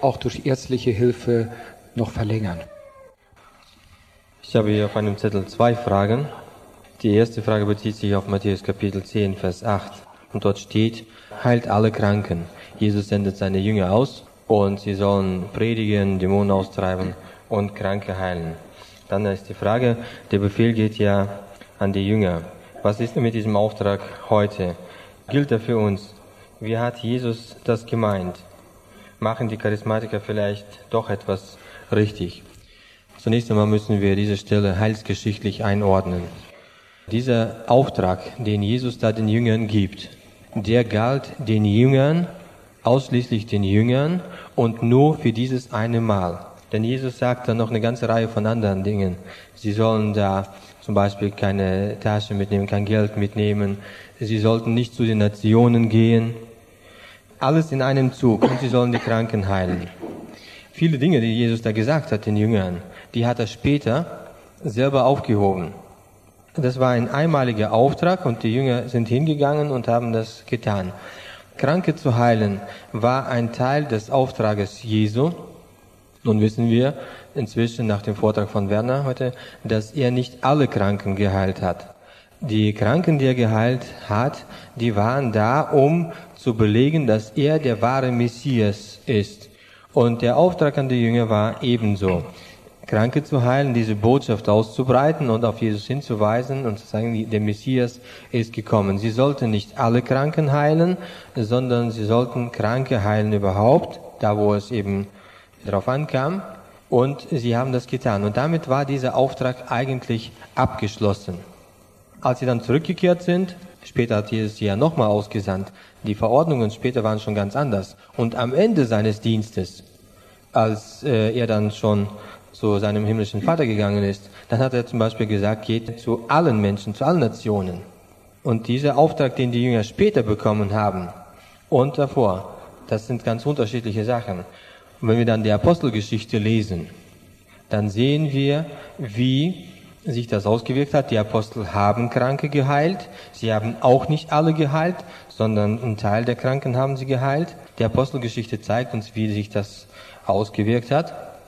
auch durch ärztliche Hilfe noch verlängern. Ich habe hier auf einem Zettel 2 Fragen. Die erste Frage bezieht sich auf Matthäus Kapitel 10, Vers 8. Und dort steht, heilt alle Kranken. Jesus sendet seine Jünger aus und sie sollen predigen, Dämonen austreiben und Kranke heilen. Dann ist die Frage, der Befehl geht ja an die Jünger. Was ist mit diesem Auftrag heute? Gilt er für uns? Wie hat Jesus das gemeint? Machen die Charismatiker vielleicht doch etwas richtig? Zunächst einmal müssen wir diese Stelle heilsgeschichtlich einordnen. Dieser Auftrag, den Jesus da den Jüngern gibt, der galt den Jüngern, ausschließlich den Jüngern und nur für dieses eine Mal. Denn Jesus sagt dann noch eine ganze Reihe von anderen Dingen. Sie sollen da zum Beispiel keine Tasche mitnehmen, kein Geld mitnehmen. Sie sollten nicht zu den Nationen gehen. Alles in einem Zug und sie sollen die Kranken heilen. Viele Dinge, die Jesus da gesagt hat den Jüngern, die hat er später selber aufgehoben. Das war ein einmaliger Auftrag und die Jünger sind hingegangen und haben das getan. Kranke zu heilen war ein Teil des Auftrages Jesu. Nun wissen wir inzwischen nach dem Vortrag von Werner heute, dass er nicht alle Kranken geheilt hat. Die Kranken, die er geheilt hat, die waren da, um zu belegen, dass er der wahre Messias ist. Und der Auftrag an die Jünger war ebenso. Kranke zu heilen, diese Botschaft auszubreiten und auf Jesus hinzuweisen und zu sagen, der Messias ist gekommen. Sie sollten nicht alle Kranken heilen, sondern sie sollten Kranke heilen überhaupt, da wo es eben darauf ankam. Und sie haben das getan. Und damit war dieser Auftrag eigentlich abgeschlossen. Als sie dann zurückgekehrt sind, später hat Jesus sie ja nochmal ausgesandt, die Verordnungen später waren schon ganz anders. Und am Ende seines Dienstes, als er dann schon zu seinem himmlischen Vater gegangen ist, dann hat er zum Beispiel gesagt, geht zu allen Menschen, zu allen Nationen. Und dieser Auftrag, den die Jünger später bekommen haben und davor, das sind ganz unterschiedliche Sachen. Und wenn wir dann die Apostelgeschichte lesen, dann sehen wir, wie sich das ausgewirkt hat. Die Apostel haben Kranke geheilt. Sie haben auch nicht alle geheilt, sondern einen Teil der Kranken haben sie geheilt. Die Apostelgeschichte zeigt uns, wie sich das ausgewirkt hat.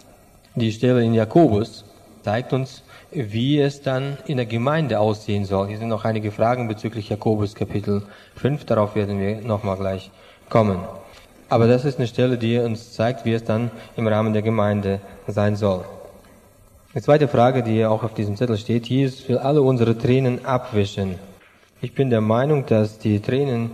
Die Stelle in Jakobus zeigt uns, wie es dann in der Gemeinde aussehen soll. Hier sind noch einige Fragen bezüglich Jakobus Kapitel 5. Darauf werden wir nochmal gleich kommen. Aber das ist eine Stelle, die uns zeigt, wie es dann im Rahmen der Gemeinde sein soll. Die zweite Frage, die auch auf diesem Zettel steht, Jesus will alle unsere Tränen abwischen. Ich bin der Meinung, dass die Tränen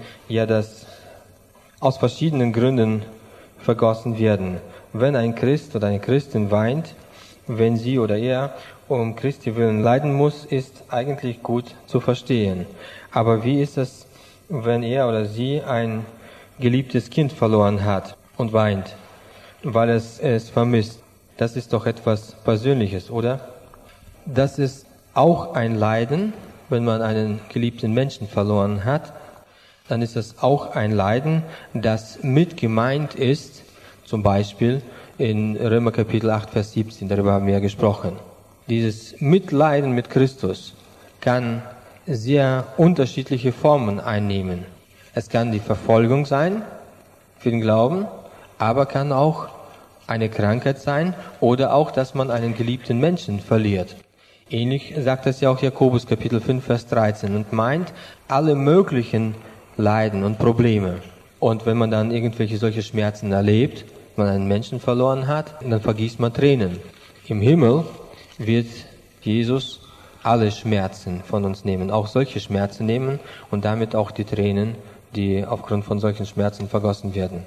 aus verschiedenen Gründen vergossen werden. Wenn ein Christ oder eine Christin weint, wenn sie oder er um Christi willen leiden muss, ist eigentlich gut zu verstehen. Aber wie ist es, wenn er oder sie ein geliebtes Kind verloren hat und weint, weil es vermisst? Das ist doch etwas Persönliches, oder? Das ist auch ein Leiden, wenn man einen geliebten Menschen verloren hat. Dann ist es auch ein Leiden, das mit gemeint ist, zum Beispiel in Römer Kapitel 8, Vers 17, darüber haben wir ja gesprochen. Dieses Mitleiden mit Christus kann sehr unterschiedliche Formen einnehmen. Es kann die Verfolgung sein für den Glauben, aber kann auch eine Krankheit sein oder auch, dass man einen geliebten Menschen verliert. Ähnlich sagt es ja auch Jakobus Kapitel 5, Vers 13 und meint alle möglichen Leiden und Probleme. Und wenn man dann irgendwelche solche Schmerzen erlebt, wenn man einen Menschen verloren hat, dann vergießt man Tränen. Im Himmel wird Jesus alle Schmerzen von uns nehmen, auch solche Schmerzen nehmen und damit auch die Tränen, die aufgrund von solchen Schmerzen vergossen werden.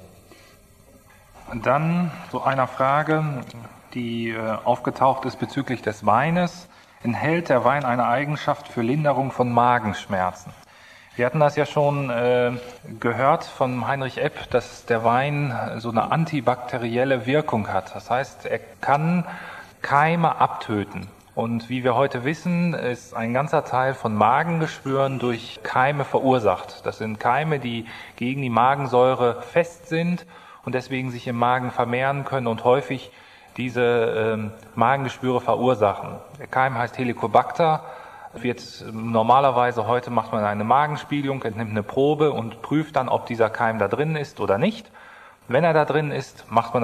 Und dann so einer Frage, die aufgetaucht ist bezüglich des Weines. Enthält der Wein eine Eigenschaft für Linderung von Magenschmerzen? Wir hatten das ja schon gehört von Heinrich Epp, dass der Wein so eine antibakterielle Wirkung hat. Das heißt, er kann Keime abtöten. Und wie wir heute wissen, ist ein ganzer Teil von Magengeschwüren durch Keime verursacht. Das sind Keime, die gegen die Magensäure fest sind und deswegen sich im Magen vermehren können und häufig diese Magengeschwüre verursachen. Der Keim heißt Helicobacter, normalerweise heute macht man eine Magenspiegelung, entnimmt eine Probe und prüft dann, ob dieser Keim da drin ist oder nicht. Wenn er da drin ist, macht man